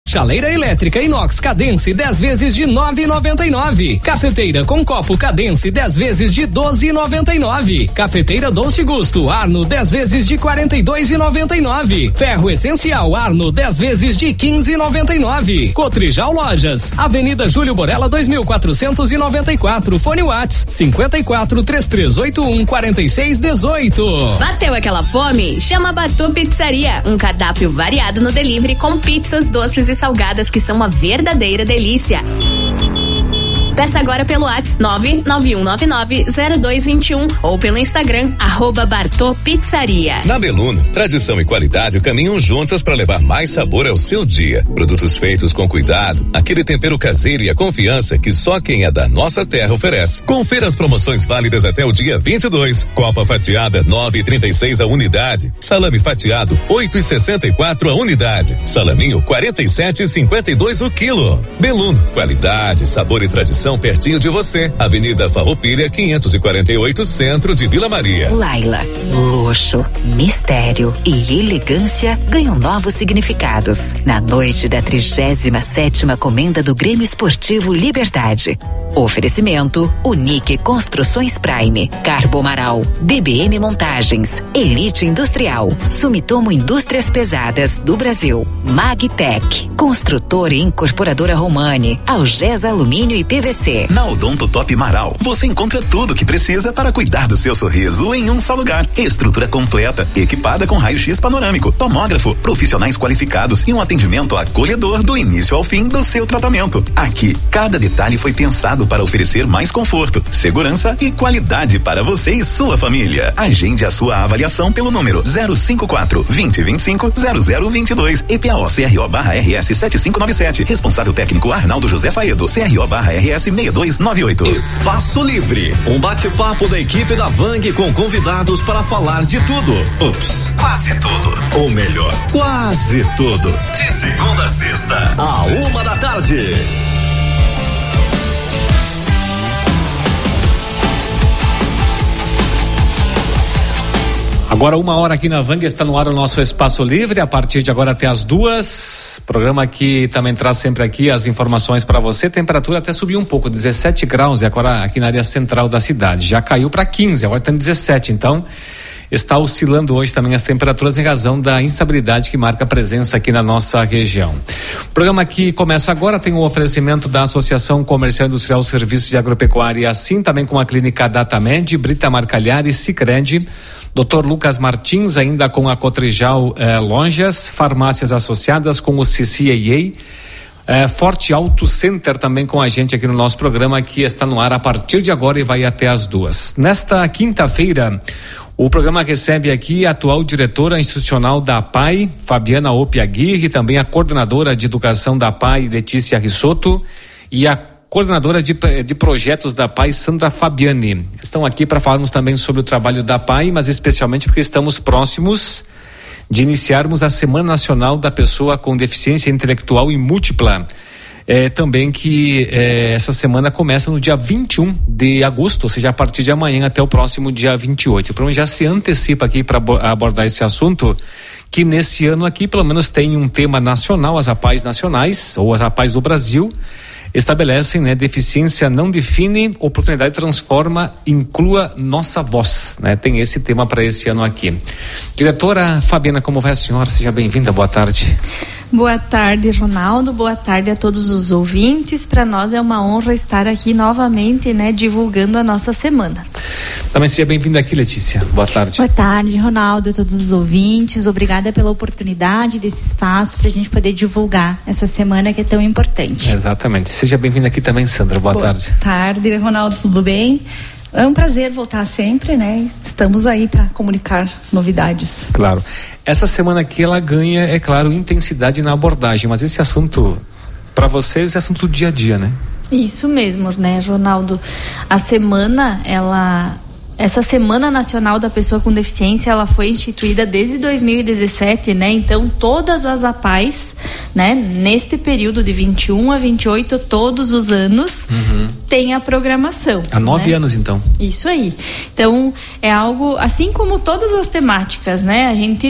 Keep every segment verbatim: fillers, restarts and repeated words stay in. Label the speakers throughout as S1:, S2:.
S1: Chaleira elétrica inox Cadence dez vezes de nove e noventa e nove. Cafeteira com copo Cadence dez vezes de doze e noventa e nove. Cafeteira Doce Gusto Arno dez vezes de quarenta e dois e noventa e nove. Ferro Essencial Arno dez vezes de quinze e noventa e nove. Cotrijal Lojas, Avenida Júlio Borella dois mil quatrocentos e noventa e quatro. Fone Whats cinquenta e quatro, três três oito um, quarenta e seis dezoito.
S2: Bateu aquela fome? Chama a Bartô Pizzaria, um cardápio variado no delivery com pizzas, doces e salgadas que são uma verdadeira delícia. Peça agora pelo WhatsApp nove nove um nove nove zero dois dois um ou pelo Instagram arroba Bartô Pizzaria.
S3: Na Beluno, tradição e qualidade caminham juntas para levar mais sabor ao seu dia. Produtos feitos com cuidado, aquele tempero caseiro e a confiança que só quem é da nossa terra oferece. Confira as promoções válidas até o dia vinte e dois. Copa fatiada nove e trinta e seis a unidade. Salame fatiado oito e sessenta e quatro a unidade. Salaminho quarenta e sete e cinquenta e dois o quilo. Beluno, qualidade, sabor e tradição pertinho de você. Avenida Farroupilha quinhentos e quarenta e oito, centro de Vila Maria.
S4: Laila, luxo, mistério e elegância ganham novos significados na noite da trigésima sétima comenda do Grêmio Esportivo Liberdade. Oferecimento Unique Construções Prime, Carbomaral, B B M Montagens, Elite Industrial, Sumitomo Indústrias Pesadas do Brasil, Magtech, Construtora e Incorporadora Romani, Algesa Alumínio e P V C.
S5: Na Odonto Top Marau, você encontra tudo o que precisa para cuidar do seu sorriso em um só lugar. Estrutura completa, equipada com raio-x panorâmico, tomógrafo, profissionais qualificados e um atendimento acolhedor do início ao fim do seu tratamento. Aqui, cada detalhe foi pensado para oferecer mais conforto, segurança e qualidade para você e sua família. Agende a sua avaliação pelo número zero cinco quatro, vinte, vinte e cinco, zero zero vinte e dois. E P A O C R O barra R S sete cinco nove sete. Responsável técnico Arnaldo José Faedo. C R O barra R S seis dois nove oito.
S6: Espaço Livre, um bate-papo da equipe da Vang com convidados para falar de tudo. Ups, quase tudo. Ou melhor, quase tudo. De segunda a sexta, a uma da tarde.
S7: Agora uma hora aqui na Vang, está no ar o nosso Espaço Livre, a partir de agora até as duas, programa que também traz sempre aqui as informações para você. Temperatura até subiu um pouco, dezessete graus, e agora aqui na área central da cidade, já caiu para quinze, agora está em dezessete, então está oscilando hoje também as temperaturas em razão da instabilidade que marca a presença aqui na nossa região. O programa que começa agora tem o oferecimento da Associação Comercial Industrial Serviços de Agropecuária, assim também com a clínica Datamed, Brita Marcalhari, Sicredi, doutor Lucas Martins, ainda com a Cotrijal eh, Lojas, farmácias associadas com o C C A A, eh, Forte Auto Center também com a gente aqui no nosso programa, que está no ar a partir de agora e vai até as duas. Nesta quinta-feira, o programa recebe aqui a atual diretora institucional da A P A I, Fabiana Opi Aguirre, também a coordenadora de educação da A P A I, Letícia Risotto, e a coordenadora de, de projetos da A P A I, Sandra Fabiani. Estão aqui para falarmos também sobre o trabalho da A P A I, mas especialmente porque estamos próximos de iniciarmos a Semana Nacional da Pessoa com Deficiência Intelectual e Múltipla. É, também que é, essa semana começa no dia vinte e um de agosto, ou seja, a partir de amanhã até o próximo dia vinte e oito. O programa já se antecipa aqui para abordar esse assunto, que nesse ano aqui pelo menos tem um tema nacional, as A P A Is nacionais, ou as A P A Is do Brasil, estabelecem, né, deficiência não define, oportunidade transforma, inclua nossa voz, né? Tem esse tema para esse ano aqui. Diretora Fabiana, como vai a senhora? Seja bem-vinda, boa tarde.
S8: Boa tarde, Ronaldo, boa tarde a todos os ouvintes. Para nós é uma honra estar aqui novamente, né, divulgando a nossa semana.
S7: Também seja bem-vinda aqui, Letícia, boa tarde.
S9: Boa tarde, Ronaldo, a todos os ouvintes, obrigada pela oportunidade desse espaço para a gente poder divulgar essa semana que é tão importante.
S7: Exatamente, seja bem-vinda aqui também, Sandra, boa, boa tarde.
S10: Boa tarde, Ronaldo, tudo bem? É um prazer voltar sempre, né? Estamos aí para comunicar novidades.
S7: Claro. Essa semana aqui ela ganha, é claro, intensidade na abordagem, mas esse assunto, para vocês, é assunto do dia a dia, né?
S8: Isso mesmo, né, Ronaldo? A semana, ela... Essa Semana Nacional da Pessoa com Deficiência, ela foi instituída desde dois mil e dezessete, né? Então, todas as A P A Is, né? Neste período de vinte e um a vinte e oito, todos os anos, uhum, tem a programação.
S7: Há nove, né, anos, então.
S8: Isso aí. Então, é algo, assim como todas as temáticas, né? A gente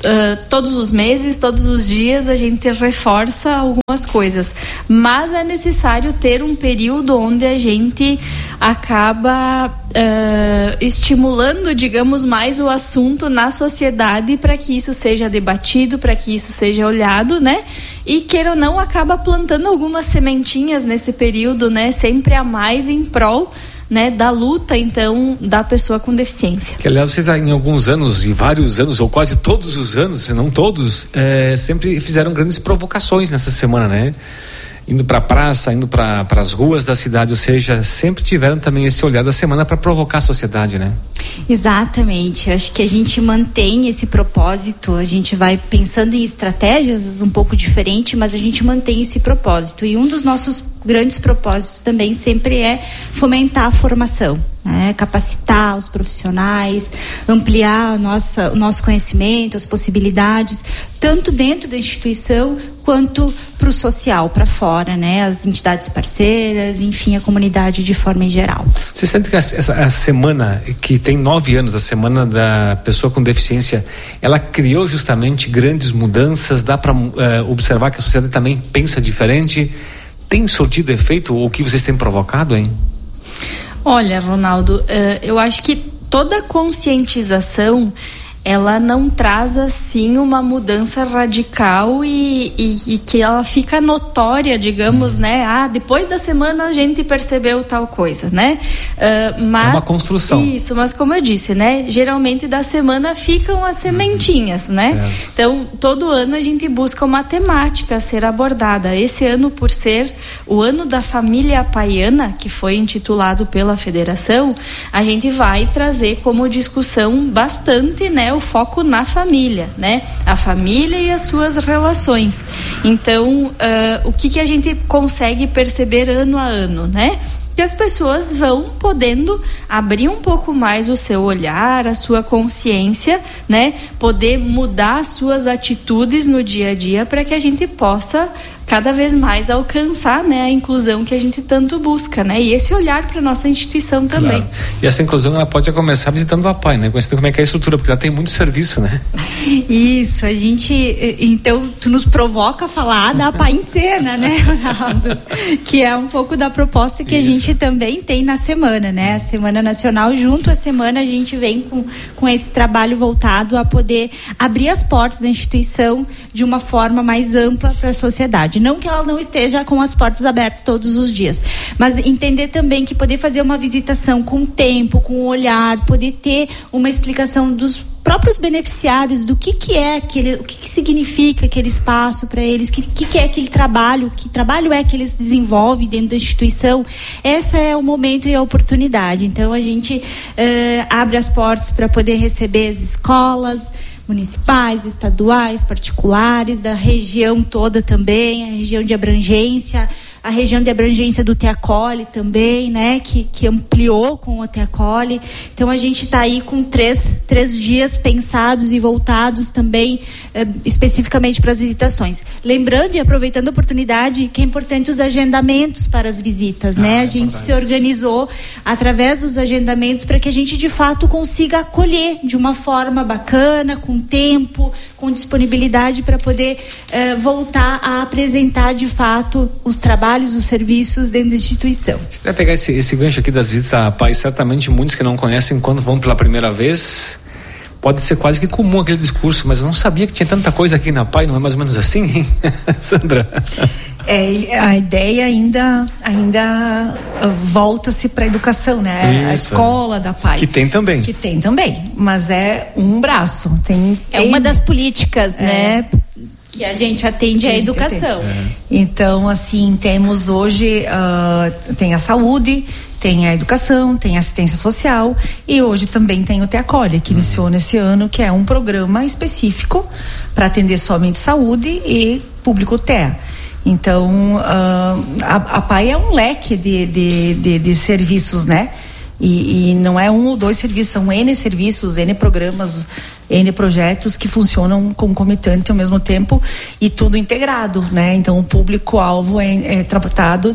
S8: Uh, todos os meses, todos os dias a gente reforça algumas coisas, mas é necessário ter um período onde a gente acaba uh, estimulando, digamos, mais o assunto na sociedade para que isso seja debatido, para que isso seja olhado, né? E queira ou não, acaba plantando algumas sementinhas nesse período, né? Sempre a mais em prol, né, da luta, então, da pessoa com deficiência.
S7: Que, aliás, vocês em alguns anos, e vários anos, ou quase todos os anos, se não todos, é, sempre fizeram grandes provocações nessa semana, né? Indo para a praça, indo para as ruas da cidade, ou seja, sempre tiveram também esse olhar da semana para provocar a sociedade, né?
S9: Exatamente, acho que a gente mantém esse propósito, a gente vai pensando em estratégias um pouco diferentes, mas a gente mantém esse propósito, e um dos nossos grandes propósitos também sempre é fomentar a formação, né? Capacitar os profissionais, ampliar a nossa, o nosso conhecimento, as possibilidades, tanto dentro da instituição quanto para o social, para fora, né? As entidades parceiras, enfim, a comunidade de forma em geral.
S7: Você sente que essa a semana, que tem nove anos, a semana da pessoa com deficiência, ela criou justamente grandes mudanças? Dá para uh, observar que a sociedade também pensa diferente? Tem surtido efeito o que vocês têm provocado, hein?
S8: Olha, Ronaldo, uh, eu acho que toda conscientização, ela não traz assim uma mudança radical e, e, e que ela fica notória, digamos, né? Ah, depois da semana a gente percebeu tal coisa, né? Uh, mas,
S7: é uma construção.
S8: Isso, mas como eu disse, né? Geralmente da semana ficam as sementinhas, né?
S7: Certo.
S8: Então, todo ano a gente busca uma temática a ser abordada. Esse ano, por ser o ano da família apaiana, que foi intitulado pela federação, a gente vai trazer como discussão bastante, né? O foco na família, né? A família e as suas relações. Então, uh, o que que a gente consegue perceber ano a ano, né? Que as pessoas vão podendo abrir um pouco mais o seu olhar, a sua consciência, né? Poder mudar as suas atitudes no dia a dia para que a gente possa cada vez mais alcançar, né, a inclusão que a gente tanto busca, né? E esse olhar para nossa instituição também.
S7: Claro. E essa inclusão, ela pode começar visitando a APAI, né? Conhecendo como é que é a estrutura, porque ela tem muito serviço, né?
S9: Isso, a gente, então, tu nos provoca a falar da APAI em cena, né, Ronaldo? Que é um pouco da proposta que Isso. a gente também tem na semana, né? A Semana Nacional, junto à semana, a gente vem com, com esse trabalho voltado a poder abrir as portas da instituição de uma forma mais ampla para a sociedade. Não que ela não esteja com as portas abertas todos os dias, mas entender também que poder fazer uma visitação com tempo, com olhar, poder ter uma explicação dos próprios beneficiários do que que é aquele, o que que significa aquele espaço para eles, que que que é aquele trabalho, que trabalho é que eles desenvolvem dentro da instituição. Esse é o momento e a oportunidade. Então a gente uh, abre as portas para poder receber as escolas municipais, estaduais, particulares, da região toda também, a região de abrangência, a região de abrangência do Teacoli também, né, que, que ampliou com o Teacoli. Então a gente está aí com três, três dias pensados e voltados também eh, especificamente para as visitações. Lembrando e aproveitando a oportunidade que é importante os agendamentos para as visitas, ah, né? A gente se organizou através dos agendamentos para que a gente de fato consiga acolher de uma forma bacana, com tempo, com disponibilidade para poder eh, voltar a apresentar de fato os trabalhos, os serviços dentro da instituição.
S7: Se vai pegar esse, esse gancho aqui das visitas à APAI, certamente muitos que não conhecem, quando vão pela primeira vez, pode ser quase que comum aquele discurso, mas eu não sabia que tinha tanta coisa aqui na APAI, não é mais ou menos assim, hein? Sandra?
S10: É, a ideia ainda, ainda volta-se para a educação, né? Isso, a escola da APAI.
S7: Que tem também.
S10: Que tem também, mas é um braço. Tem,
S9: é uma das políticas, é, né? Que a gente atende à educação.
S10: É. Então, assim, temos hoje, uh, tem a saúde, tem a educação, tem a assistência social e hoje também tem o Teacoli, que uhum. iniciou nesse ano, que é um programa específico para atender somente saúde e público T E A. Então, uh, a, a APAI é um leque de, de, de, de serviços, né? E, e não é um ou dois serviços, são N serviços, N programas, N projetos que funcionam concomitante ao mesmo tempo e tudo integrado, né? Então, o público-alvo é, é tratado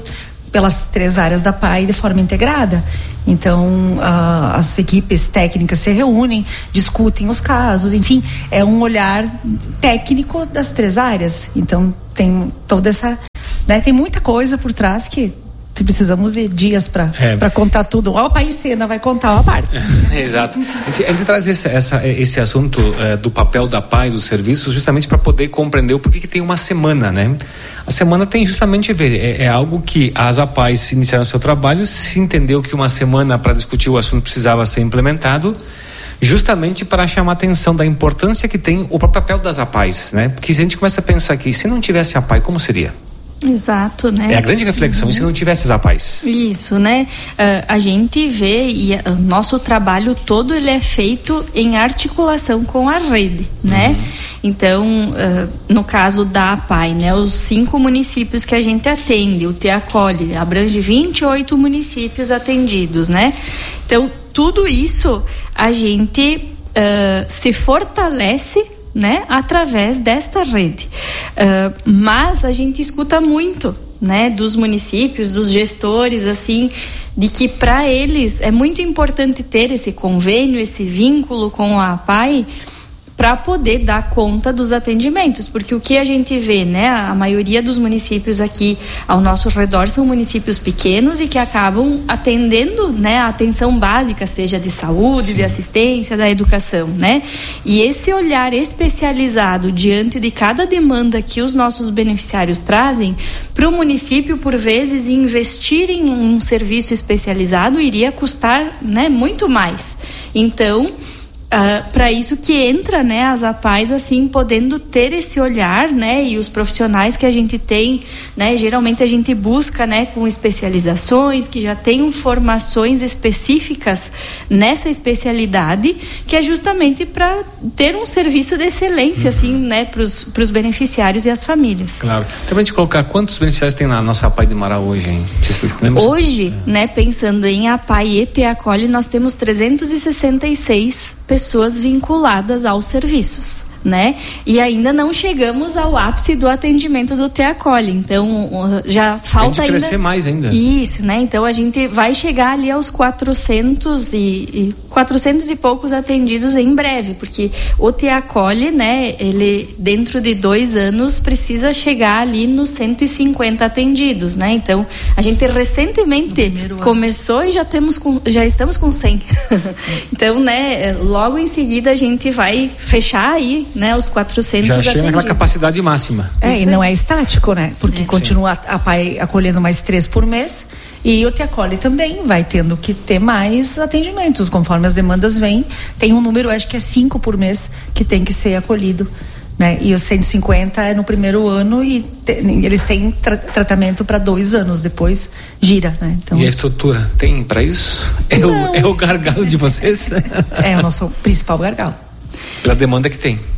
S10: pelas três áreas da P A I de forma integrada. Então, uh, as equipes técnicas se reúnem, discutem os casos, enfim, é um olhar técnico das três áreas. Então, tem toda essa, né, tem muita coisa por trás que precisamos de dias para é. para contar tudo. Ó, o País Cena vai contar uma parte.
S7: É, exato. A gente, a gente traz esse, essa, esse assunto é, do papel da P A I dos serviços justamente para poder compreender o porquê que tem uma semana, né? A semana tem justamente a ver, é, é algo que as A P A Is iniciaram seu trabalho, se entendeu que uma semana para discutir o assunto precisava ser implementado, justamente para chamar a atenção da importância que tem o papel das A P A Is, né? Porque se a gente começa a pensar que se não tivesse a P A I, como seria?
S8: Exato, né?
S7: É a grande reflexão, uhum. E se não tivesse as A P A Is?
S8: Isso, né? Uh, a gente vê e o uh, nosso trabalho todo ele é feito em articulação com a rede, uhum. né? Então, uh, no caso da A P A I, né? Os cinco municípios que a gente atende, o Te Acolhe, abrange vinte e oito municípios atendidos, né? Então, tudo isso a gente uh, se fortalece, né, através desta rede. Uh, mas a gente escuta muito, né, dos municípios, dos gestores, assim, de que para eles é muito importante ter esse convênio, esse vínculo com a A P A I para poder dar conta dos atendimentos, porque o que a gente vê, né, a maioria dos municípios aqui ao nosso redor são municípios pequenos e que acabam atendendo, né, a atenção básica, seja de saúde, Sim. de assistência, da educação, né, e esse olhar especializado diante de cada demanda que os nossos beneficiários trazem, para o município, por vezes, investir em um serviço especializado iria custar, né, muito mais. Então, Uh, para isso que entra, né, as A P A Is assim, podendo ter esse olhar, né, e os profissionais que a gente tem, né, geralmente a gente busca, né, com especializações, que já tenham formações específicas nessa especialidade, que é justamente para ter um serviço de excelência, uhum. assim, né, para os beneficiários e as famílias.
S7: Claro. Então, a gente colocar quantos beneficiários tem na nossa A P A I de Marau hoje, hein?
S8: Hoje, é. né, pensando em A P A I e Te Acolhe, nós temos trezentos e sessenta e seis pessoas vinculadas aos serviços, né? E ainda não chegamos ao ápice do atendimento do Te Acolhe, então já falta ainda
S7: crescer mais ainda.
S8: Isso, né? Então a gente vai chegar ali aos quatrocentos e, e quatrocentos e poucos atendidos em breve, porque o Te Acolhe, né? Ele dentro de dois anos precisa chegar ali nos cento e cinquenta atendidos, né? Então a gente recentemente começou e já temos com, já estamos com cem. Então, né? Logo em seguida a gente vai fechar aí, né, os quatrocentos
S7: já chega naquela capacidade máxima.
S10: É, Isso e não é estático, né? Porque é, continua sim. a P A I acolhendo mais três por mês e o Te Acolhe também vai tendo que ter mais atendimentos conforme as demandas vêm. Tem um número, acho que é cinco por mês que tem que ser acolhido, né? E os cento e cinquenta é no primeiro ano e te, eles têm tra- tratamento para dois anos, depois gira, né? Então,
S7: e a estrutura tem para isso? É o, é o gargalo de vocês?
S10: É o nosso principal gargalo.
S7: Pela demanda que tem.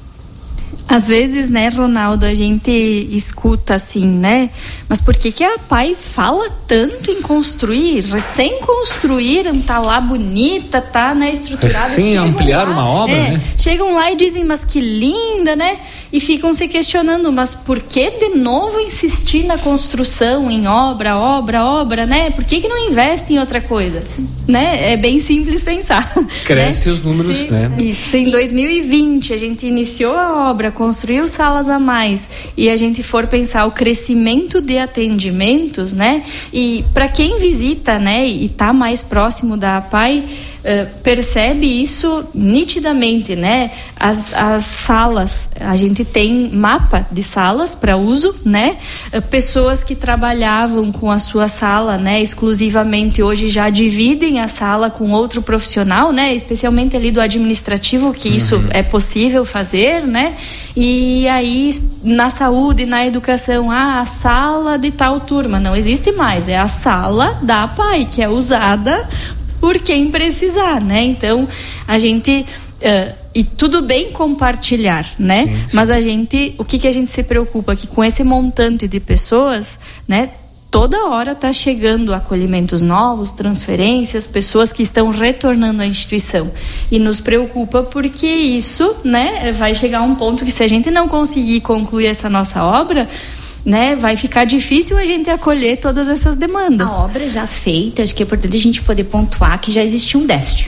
S8: Às vezes, né, Ronaldo, a gente escuta assim, né? Mas por que que a P A I fala tanto em construir? Recém construíram, tá lá bonita, tá, né, estruturada.
S7: Recém ampliar uma obra, é, né?
S8: Chegam lá e dizem, mas que linda, né? E ficam se questionando, mas por que de novo insistir na construção, em obra, obra, obra, né? Por que que não investe em outra coisa? Né? É bem simples pensar.
S7: Cresce, né? Os números,
S8: se,
S7: né?
S8: Isso, se em dois mil e vinte a gente iniciou a obra, construiu salas a mais e a gente for pensar o crescimento de atendimentos, né? E para quem visita, né, e está mais próximo da A P A I, Uh, percebe isso nitidamente, né? As, as salas, a gente tem mapa de salas para uso, né? Uh, pessoas que trabalhavam com a sua sala, né, exclusivamente, hoje já dividem a sala com outro profissional, né? Especialmente ali do administrativo, que uhum. isso é possível fazer, né? E aí na saúde, na educação, ah, a sala de tal turma não existe mais, é a sala da A P A I que é usada por quem precisar, né? Então, a gente... Uh, e tudo bem compartilhar, né? Sim, sim. Mas a gente... O que que a gente se preocupa? Que com esse montante de pessoas, né? Toda hora está chegando acolhimentos novos, transferências, pessoas que estão retornando à instituição. E nos preocupa porque isso, né? Vai chegar a um ponto que se a gente não conseguir concluir essa nossa obra... né, vai ficar difícil a gente acolher todas essas demandas.
S9: A obra já feita, acho que é importante a gente poder pontuar que já existia um déficit.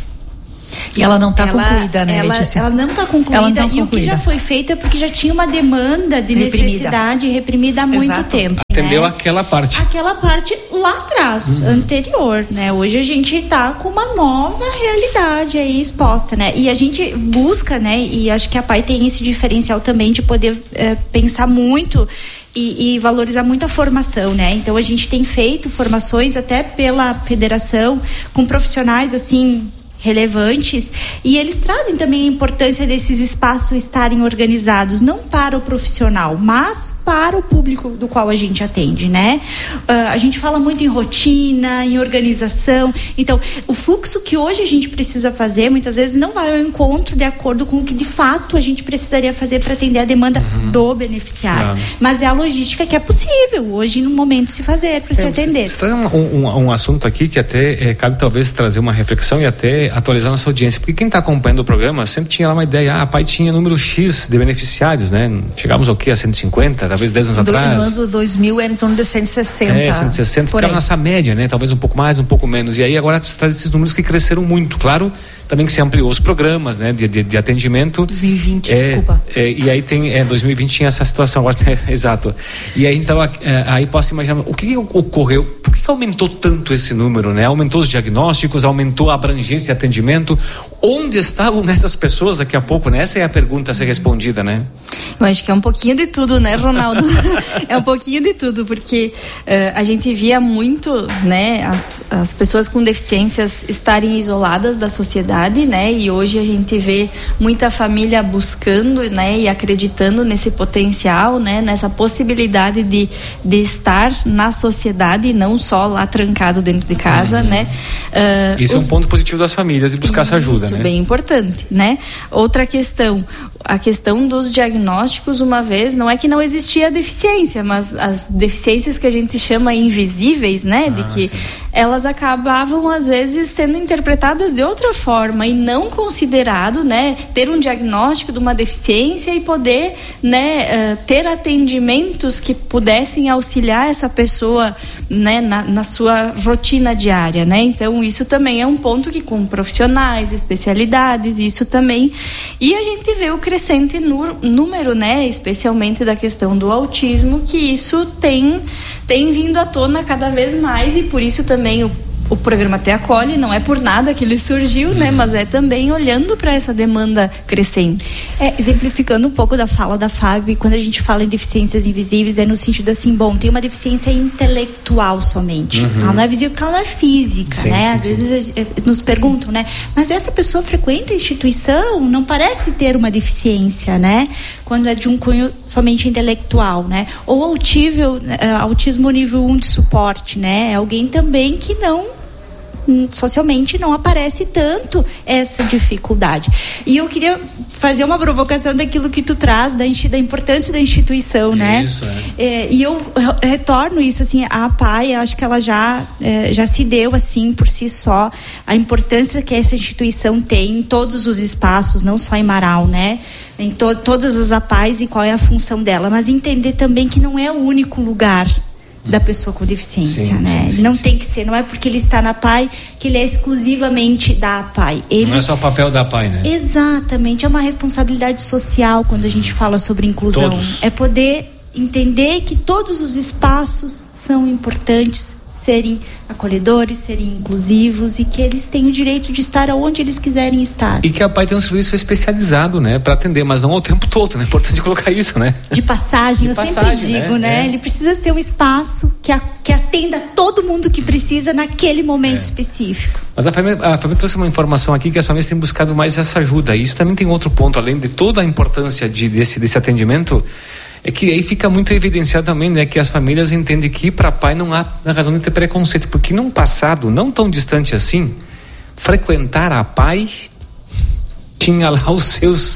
S10: E ela não está concluída, né,
S9: ela,
S10: Letícia?
S9: Ela não está concluída,
S10: ela não tá
S9: e
S10: concluída.
S9: o que já foi feito é porque já tinha uma demanda de
S10: Reprimida.
S9: necessidade reprimida há muito
S10: Exato.
S9: tempo.
S7: Atendeu
S9: né?
S7: aquela parte.
S9: Aquela parte lá atrás, uhum. anterior, né? Hoje a gente está com uma nova realidade aí exposta, né? E a gente busca, né? E acho que a P A I tem esse diferencial também de poder é, pensar muito E, e valorizar muito a formação, né? Então a gente tem feito formações até pela federação com profissionais assim relevantes, e eles trazem também a importância desses espaços estarem organizados, não para o profissional, mas para o público do qual a gente atende, né? Uh, a gente fala muito em rotina, em organização, então o fluxo que hoje a gente precisa fazer, muitas vezes não vai ao encontro de acordo com o que de fato a gente precisaria fazer para atender a demanda uhum. do beneficiário, claro. Mas é a logística que é possível hoje no momento se fazer, para é, se atender.
S7: Você traz um, um, um assunto aqui que até é, cabe talvez trazer uma reflexão e até atualizar nossa audiência, porque quem está acompanhando o programa sempre tinha lá uma ideia, ah, a P A I tinha número X de beneficiários, né? Chegamos ao quê? A cento e cinquenta, talvez dez anos
S10: Do,
S7: atrás.
S10: No ano dois mil era em torno de cento e sessenta.
S7: É, cento e sessenta, ficava nessa média, né? Talvez um pouco mais, um pouco menos. E aí agora traz esses números que cresceram muito. Claro, também que se ampliou os programas, né? De, de, de atendimento.
S10: dois mil e vinte,
S7: é,
S10: desculpa.
S7: É, e aí tem, é, dois mil e vinte tinha essa situação agora, é, exato. E aí a gente tava, é, aí posso imaginar, o que, que ocorreu? Por que, que aumentou tanto esse número, né? Aumentou os diagnósticos, aumentou a abrangência de atendimento. Onde estavam essas pessoas daqui a pouco, né? Essa é a pergunta a ser respondida, né?
S8: Eu acho que é um pouquinho de tudo, né, Ronaldo? É um pouquinho de tudo, porque uh, a gente via muito, né, as, as pessoas com deficiências estarem isoladas da sociedade, né? E hoje a gente vê muita família buscando, né, e acreditando nesse potencial, né, nessa possibilidade de, de estar na sociedade e não só lá trancado dentro de casa, uhum. né? Uh,
S7: Isso
S8: os...
S7: é um ponto positivo das famílias e buscar essa ajuda, né?
S8: Bem importante, né? Outra questão, a questão dos diagnósticos, uma vez, não é que não existia deficiência, mas as deficiências que a gente chama invisíveis, né? De
S7: ah,
S8: que
S7: sim.
S8: elas acabavam, às vezes, sendo interpretadas de outra forma e não considerado, né? Ter um diagnóstico de uma deficiência e poder, né? Uh, ter atendimentos que pudessem auxiliar essa pessoa, né? Na, na sua rotina diária, né? Então, isso também é um ponto que com profissionais, especialidades, isso também. E a gente vê o crescente número, né, especialmente da questão do autismo, que isso tem, tem vindo à tona cada vez mais, e por isso também o O programa Te Acolhe, não é por nada que ele surgiu, uhum. né? Mas é também olhando para essa demanda crescente.
S9: É, exemplificando um pouco da fala da Fábio, quando a gente fala em deficiências invisíveis, é no sentido assim, bom, tem uma deficiência intelectual somente. Uhum. Ela não é visível porque ela não é física, sim, né? Sim, Às sim. vezes nos perguntam, né? Mas essa pessoa frequenta a instituição, não parece ter uma deficiência, né? Quando é de um cunho somente intelectual, né? Ou autível, autismo nível um de suporte, né? É alguém também que não socialmente não aparece tanto essa dificuldade. E eu queria fazer uma provocação daquilo que tu traz, da, da importância da instituição, né?
S7: Isso, é.
S9: É, e eu retorno isso, assim, a P A I, acho que ela já, é, já se deu, assim, por si só, a importância que essa instituição tem em todos os espaços, não só em Marau, né? Em to- todas as A P A Is e qual é a função dela, mas entender também que não é o único lugar da pessoa com deficiência, sim, né? Sim, sim, não sim. tem que ser, não é porque ele está na P A I que ele é exclusivamente da P A I. Ele...
S7: Não é só o papel da P A I, né?
S9: Exatamente, é uma responsabilidade social quando a gente fala sobre inclusão.
S7: Todos.
S9: É poder entender que todos os espaços são importantes, serem acolhedores, serem inclusivos, e que eles têm o direito de estar onde eles quiserem estar.
S7: E que a P A I tem um serviço especializado, né, para atender, mas não ao tempo todo, né? É importante colocar isso, né?
S9: De passagem,
S7: De
S9: eu
S7: passagem,
S9: sempre digo,
S7: né?
S9: né?
S7: É.
S9: Ele precisa ser um espaço que, a, que atenda todo mundo que precisa naquele momento é. específico.
S7: Mas a família, a família trouxe uma informação aqui que as famílias têm buscado mais essa ajuda. E isso também tem outro ponto, além de toda a importância de, desse, desse atendimento, é que aí fica muito evidenciado também, né, que as famílias entendem que para pai não há razão de ter preconceito, porque num passado não tão distante assim, frequentar a P A I tinha lá os seus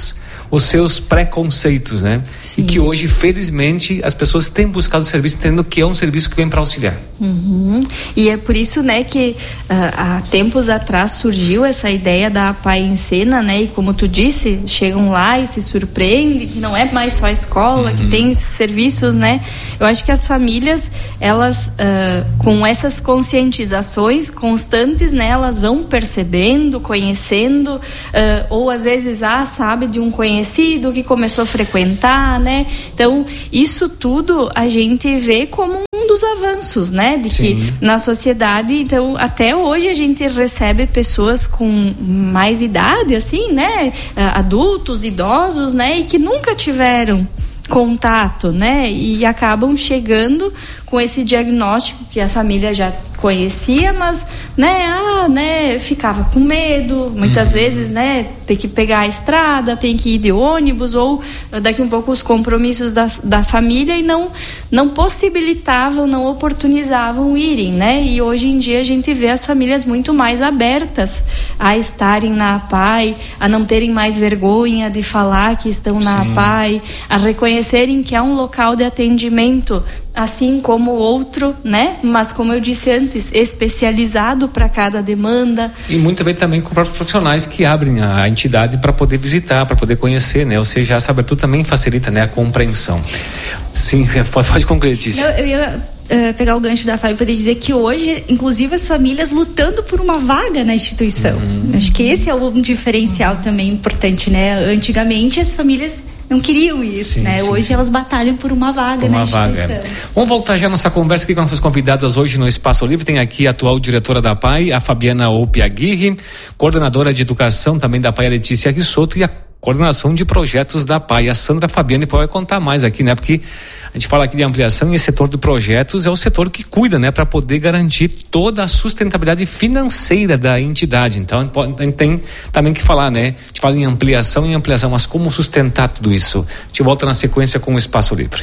S7: os seus preconceitos, né? Sim. E que hoje, felizmente, as pessoas têm buscado o serviço, entendendo que é um serviço que vem para auxiliar.
S8: Uhum. E é por isso, né, que uh, há tempos atrás surgiu essa ideia da APAE em Cena, né? E como tu disse, chegam lá e se surpreendem que não é mais só a escola, uhum. que tem serviços, né? Eu acho que as famílias, elas, uh, com essas conscientizações constantes, né, elas vão percebendo, conhecendo, uh, ou às vezes, ah, sabe de um conhecido que começou a frequentar, né? Então, isso tudo a gente vê como um dos avanços, né? De Sim. que na sociedade, então, até hoje a gente recebe pessoas com mais idade, assim, né? Adultos, idosos, né? E que nunca tiveram contato, né? E acabam chegando com esse diagnóstico que a família já conhecia, mas, né, ah, né, ficava com medo, muitas uhum. vezes, né, tem que pegar a estrada, tem que ir de ônibus, ou daqui um pouco os compromissos da, da família e não, não possibilitavam, não oportunizavam irem, né, e hoje em dia a gente vê as famílias muito mais abertas a estarem na APAE, a não terem mais vergonha de falar que estão na Sim. APAE, a reconhecerem que é um local de atendimento assim como outro, né? Mas como eu disse antes, especializado para cada demanda.
S7: E muito bem também com os profissionais que abrem a entidade para poder visitar, para poder conhecer, né? Ou seja, essa abertura também facilita, né, a compreensão. Sim, pode, pode concluir, Tícia.
S9: Eu, eu ia uh, pegar o gancho da Fábio e poder dizer que hoje, inclusive, as famílias lutando por uma vaga na instituição. Hum. Acho que esse é um diferencial hum. também importante, né? Antigamente as famílias não queriam ir, sim, né? Sim, Hoje sim. elas batalham por uma vaga por uma na instituição. Vaga, é.
S7: Vamos voltar já à nossa conversa aqui com nossas convidadas hoje no Espaço Livre. Tem aqui a atual diretora da APAE, a Fabiana Opi Aguirre, coordenadora de educação também da APAE, a Letícia Risotto, e a coordenação de projetos da APAE, a Sandra Fabiani, vai contar mais aqui, né? Porque a gente fala aqui de ampliação e esse setor de projetos é o setor que cuida, né? Para poder garantir toda a sustentabilidade financeira da entidade. Então, a gente tem também que falar, né? A gente fala em ampliação e ampliação, mas como sustentar tudo isso? A gente volta na sequência com o Espaço Livre.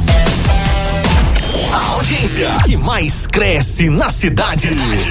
S6: Audiência que mais cresce na cidade.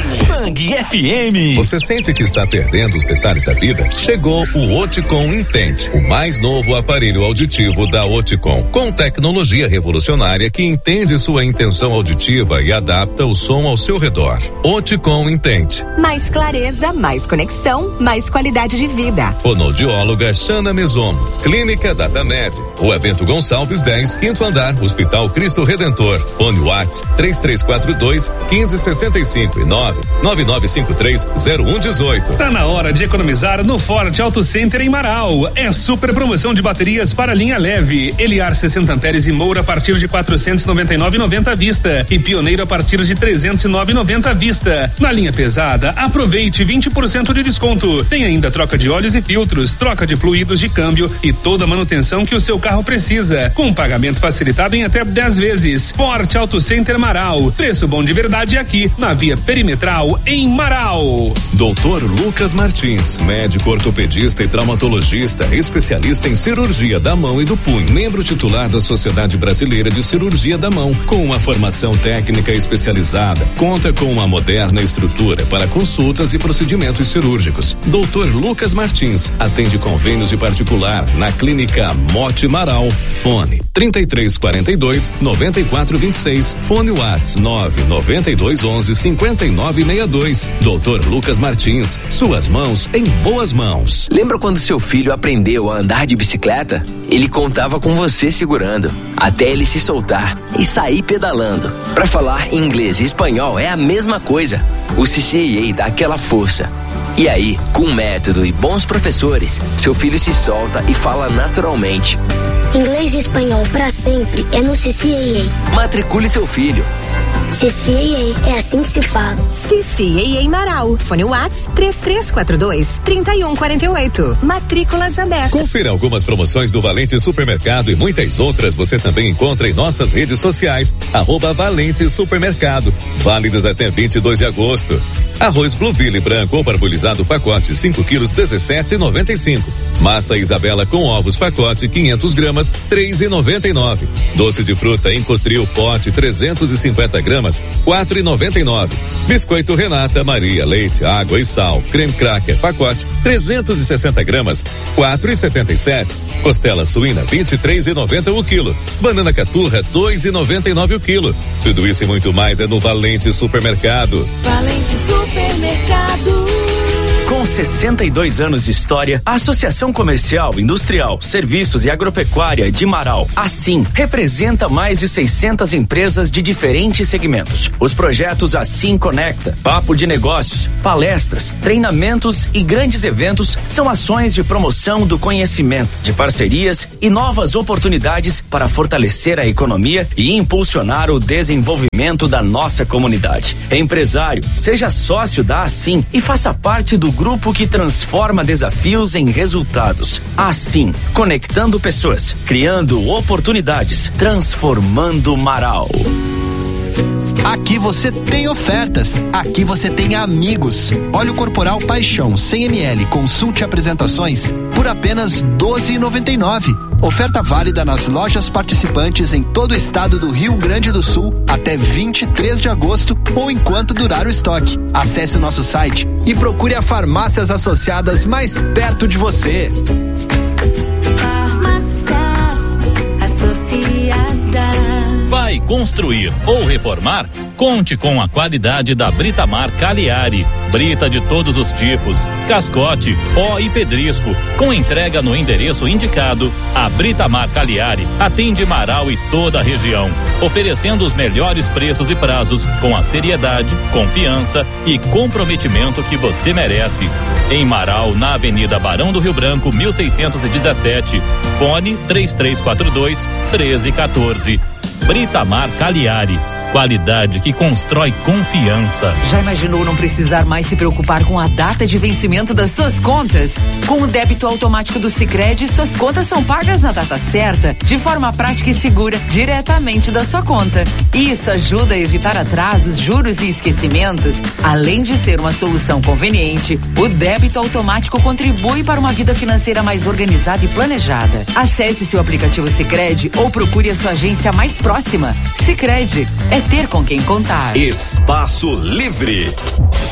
S6: Fang F M.
S3: Você sente que está perdendo os detalhes da vida? Chegou o Oticom Intente, o mais novo aparelho auditivo da Oticom, com tecnologia revolucionária que entende sua intenção auditiva e adapta o som ao seu redor. Oticom Intente.
S11: Mais clareza, mais conexão, mais qualidade de vida.
S3: Fonoaudióloga Xana Mesomo. Clínica Datamed. Rua Bento Gonçalves dez, quinto andar, Hospital Cristo Redentor. Fone WhatsApp três três quatro dois, um cinco seis cinco e nove nove nove cinco três, zero um um oito.
S12: Tá na hora de economizar no Forte Auto Center em Marau. É super promoção de baterias para linha leve. Eliar sessenta amperes e Moura a partir de quatrocentos e noventa e nove reais e noventa centavos à vista e Pioneiro a partir de trezentos e nove reais e noventa centavos à vista. Na linha pesada, aproveite vinte por cento de desconto. Tem ainda troca de óleos e filtros, troca de fluidos de câmbio e toda a manutenção que o seu carro precisa, com pagamento facilitado em até dez vezes. Forte Auto Center Marau. Preço bom de verdade aqui na Via Perimetral em Marau.
S3: doutor Lucas Martins, médico ortopedista e traumatologista, especialista em cirurgia da mão e do punho, membro titular da Sociedade Brasileira de Cirurgia da Mão, com uma formação técnica especializada, conta com uma moderna estrutura para consultas e procedimentos cirúrgicos. doutor Lucas Martins atende convênios de particular na Clínica Mote Marau. Fone trinta e três quarenta e dois, noventa e quatro vinte e seis. Fone WhatsApp nove nove dois onze, cinquenta e nove sessenta e dois. doutor Lucas Martins, suas mãos em boas mãos.
S13: Lembra quando seu filho aprendeu a andar de bicicleta? Ele contava com você segurando, até ele se soltar e sair pedalando. Para falar inglês e espanhol é a mesma coisa. O C C I A dá aquela força. E aí, com método e bons professores, seu filho se solta e fala naturalmente.
S14: Inglês e espanhol para sempre é no C C A A.
S13: Matricule seu filho.
S14: C C A A, é assim que se fala.
S11: C C A A em Marau. Fone WhatsApp três três quatro dois, três um quatro oito. Matrículas abertas.
S3: Confira algumas promoções do Valente Supermercado e muitas outras você também encontra em nossas redes sociais. Arroba Valente Supermercado. Válidas até vinte e dois de agosto. Arroz Blueville branco ou parbolizado pacote cinco quilos dezessete e noventa e cinco. Massa Isabela com ovos pacote quinhentos gramas três e noventa e nove. Doce de fruta Encotril pote trezentos e cinquenta gramas quatro e noventa e nove. Biscoito Renata Maria leite água e sal creme cracker pacote trezentos e sessenta gramas quatro e setenta e sete. Costela suína vinte e três e noventa o quilo. Banana caturra dois e noventa e nove o quilo. Tudo isso e muito mais é no Valente Supermercado.
S15: Valente Supermercado. Com sessenta e dois anos de história, a Associação Comercial, Industrial, Serviços e Agropecuária de Marau, assim, representa mais de seiscentas empresas de diferentes segmentos. Os projetos Assim Conecta, Papo de Negócios, palestras, treinamentos e grandes eventos são ações de promoção do conhecimento, de parcerias e novas oportunidades para fortalecer a economia e impulsionar o desenvolvimento da nossa comunidade. Empresário, seja sócio da Assim e faça parte do grupo que transforma desafios em resultados. Assim, conectando pessoas, criando oportunidades, transformando Marau.
S16: Aqui você tem ofertas, aqui você tem amigos. Óleo corporal Paixão cem mililitros, consulte apresentações por apenas doze reais e noventa e nove. Oferta válida nas lojas participantes em todo o estado do Rio Grande do Sul até vinte e três de agosto ou enquanto durar o estoque. Acesse o nosso site e procure a farmácias associadas mais perto de você.
S17: Farmácias Associadas.
S18: Vai construir ou reformar? Conte com a qualidade da Britamar Cagliari. Brita de todos os tipos, cascote, pó e pedrisco, com entrega no endereço indicado. A Britamar Cagliari atende Marau e toda a região, oferecendo os melhores preços e prazos com a seriedade, confiança e comprometimento que você merece. Em Marau, na Avenida Barão do Rio Branco, mil seiscentos e dezessete. Fone três três quatro dois, um três um quatro. Britamar Cagliari. Qualidade que constrói confiança.
S19: Já imaginou não precisar mais se preocupar com a data de vencimento das suas contas? Com o débito automático do Sicredi, suas contas são pagas na data certa, de forma prática e segura, diretamente da sua conta. Isso ajuda a evitar atrasos, juros e esquecimentos. Além de ser uma solução conveniente, o débito automático contribui para uma vida financeira mais organizada e planejada. Acesse seu aplicativo Sicredi ou procure a sua agência mais próxima. Sicredi é ter com quem contar.
S6: Espaço Livre.